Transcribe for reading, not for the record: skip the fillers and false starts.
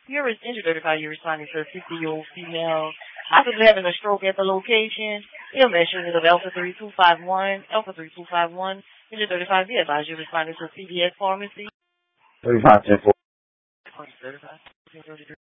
You're injured 35. You're responding to a 50-year-old female possibly having a stroke at the location. Your measuring is of Alpha 3251. Alpha 3251. Injured 35. Be advised you're responding to a CVS pharmacy. 35, 10, 4. 35.